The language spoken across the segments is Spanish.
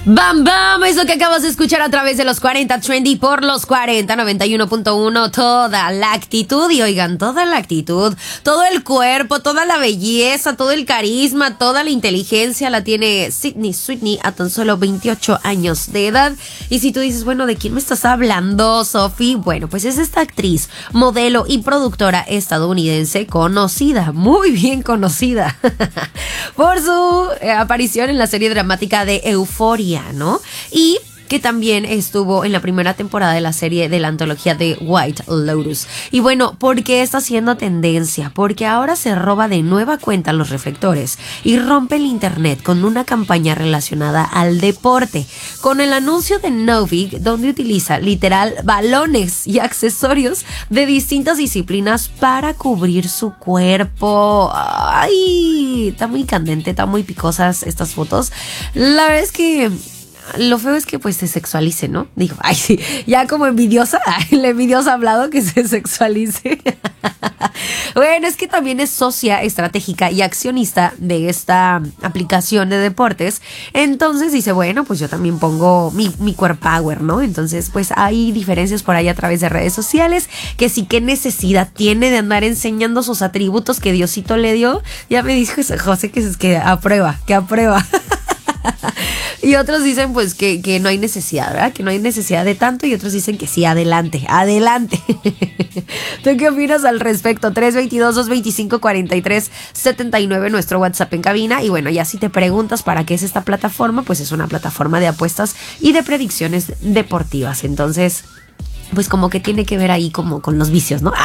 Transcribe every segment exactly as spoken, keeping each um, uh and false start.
Bam Bam, eso que acabas de escuchar a través de los cuarenta Trendy por los cuarenta, noventa y uno punto uno, toda la actitud, y oigan, toda la actitud, todo el cuerpo, toda la belleza, todo el carisma, toda la inteligencia la tiene Sydney Sweeney a tan solo veintiocho años de edad. Y si tú dices, bueno, ¿de quién me estás hablando, Sophie? Bueno, pues es esta actriz, modelo y productora estadounidense conocida, muy bien conocida, por su eh, aparición en la serie dramática de Euphoria, ¿no? Y que también estuvo en la primera temporada de la serie de la antología de White Lotus. Y bueno, ¿por qué está haciendo tendencia? Porque ahora se roba de nueva cuenta los reflectores y rompe el internet con una campaña relacionada al deporte, con el anuncio de Novik, donde utiliza literal balones y accesorios de distintas disciplinas para cubrir su cuerpo. Ay, está muy candente, está muy picosas estas fotos. La verdad es que lo feo es que pues se sexualice, ¿no? Digo, ay sí, ya como envidiosa, ay, la envidiosa ha hablado que se sexualice. Bueno, es que también es socia estratégica y accionista de esta aplicación de deportes. Entonces dice, bueno, pues yo también pongo mi, mi core power, ¿no? Entonces pues hay diferencias por ahí a través de redes sociales, que sí, qué necesidad tiene de andar enseñando sus atributos que Diosito le dio. Ya me dijo José que es que aprueba, que aprueba. Y otros dicen pues que, que no hay necesidad, ¿verdad? Que no hay necesidad de tanto, y otros dicen que sí, adelante, adelante. ¿Tú qué opinas al respecto? tres dos dos, dos dos cinco, cuatro tres siete nueve, nuestro WhatsApp en cabina. Y bueno, ya si te preguntas para qué es esta plataforma, pues es una plataforma de apuestas y de predicciones deportivas. Entonces, pues como que tiene que ver ahí como con los vicios, ¿no?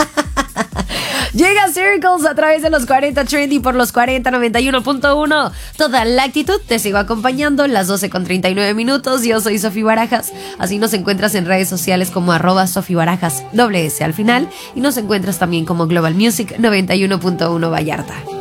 Llega Circles a través de los cuarenta Trendy por los cuarenta, noventa y uno punto uno. Toda la actitud, te sigo acompañando las doce con treinta y nueve minutos. Yo soy Sofía Barajas. Así nos encuentras en redes sociales como arroba Sofía Barajas, doble S al final. Y nos encuentras también como Global Music noventa y uno punto uno Vallarta.